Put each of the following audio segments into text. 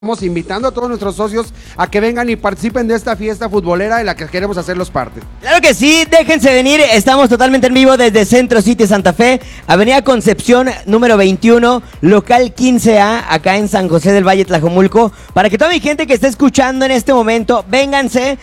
Estamos invitando a todos nuestros socios a que vengan y participen de esta fiesta futbolera de la que queremos hacerlos parte. Claro que sí, déjense venir, estamos totalmente en vivo desde Centro City Santa Fe, Avenida Concepción número 21, local 15A, acá en San José del Valle, Tlajomulco, para que toda mi gente que esté escuchando en este momento, vénganse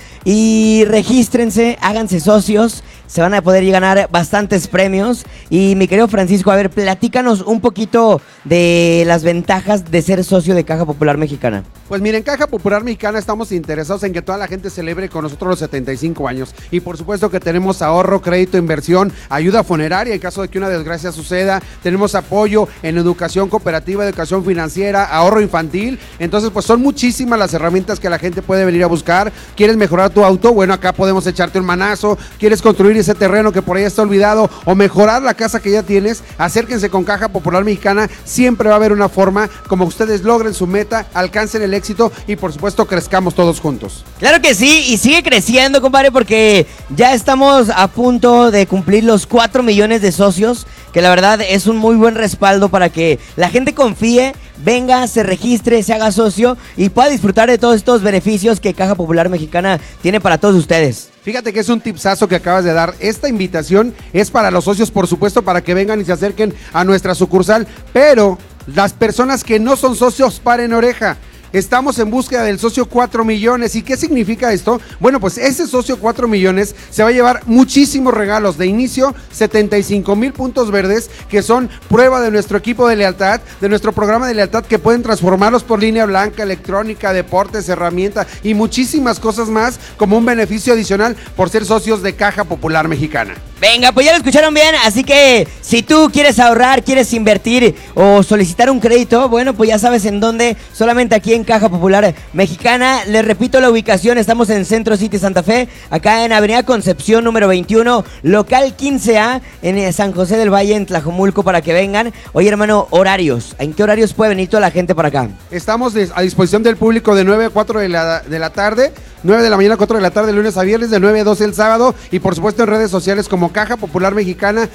y regístrense, háganse socios, se van a poder ganar bastantes premios. Y mi querido Francisco, a ver, platícanos un poquito de las ventajas de ser socio de Caja Popular Mexicana. Pues miren, Caja Popular Mexicana estamos interesados en que toda la gente celebre con nosotros los 75 años. Y por supuesto que tenemos ahorro, crédito, inversión, ayuda funeraria en caso de que una desgracia suceda. Tenemos apoyo en educación cooperativa, educación financiera, ahorro infantil. Entonces, pues son muchísimas las herramientas que la gente puede venir a buscar. ¿Quieres mejorar tu auto? Bueno, acá podemos echarte un manazo. ¿Quieres construir ese terreno que por ahí está olvidado o mejorar la casa que ya tienes? Acérquense con Caja Popular Mexicana. Siempre va a haber una forma como ustedes logren su meta, alcancen el éxito y por supuesto crezcamos todos juntos. Claro que sí, y sigue creciendo, compadre, porque ya estamos a punto de cumplir los 4 millones de socios, que la verdad es un muy buen respaldo para que la gente confíe, venga, se registre, se haga socio y pueda disfrutar de todos estos beneficios que Caja Popular Mexicana tiene para todos ustedes. Fíjate que es un tipsazo que acabas de dar. Esta invitación es para los socios, por supuesto, para que vengan y se acerquen a nuestra sucursal, pero las personas que no son socios, paren oreja. Estamos en búsqueda del socio 4 millones. ¿Y qué significa esto? Bueno, pues ese socio 4 millones se va a llevar muchísimos regalos. De inicio, 75,000 puntos verdes, que son prueba de nuestro equipo de lealtad, de nuestro programa de lealtad, que pueden transformarlos por línea blanca, electrónica, deportes, herramienta y muchísimas cosas más como un beneficio adicional por ser socios de Caja Popular Mexicana. Venga, pues ya lo escucharon bien, así que si tú quieres ahorrar, quieres invertir o solicitar un crédito, bueno, pues ya sabes en dónde, solamente aquí en Caja Popular Mexicana. Les repito la ubicación, estamos en Centro City Santa Fe, acá en Avenida Concepción número 21, local 15A, en San José del Valle, en Tlajomulco, para que vengan. Oye, hermano, horarios, ¿en qué horarios puede venir toda la gente para acá? Estamos a disposición del público de 9 a 4 de la tarde, 9 de la mañana a 4 de la tarde, lunes a viernes, de 9 a 12 el sábado, y por supuesto en redes sociales como Caja Popular Mexicana,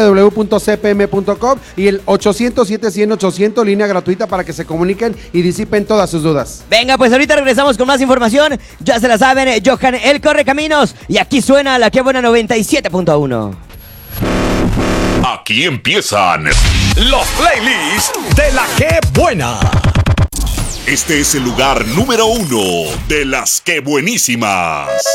www.cpm.com y el 800-700-800, línea gratuita para que se comuniquen y disipen todas sus dudas. Venga, pues ahorita regresamos con más información. Ya se la saben, Johan el Correcaminos, y aquí suena la Que Buena 97.1. Aquí empiezan los playlists de la Que Buena. Este es el lugar número 1 de las Que Buenísimas.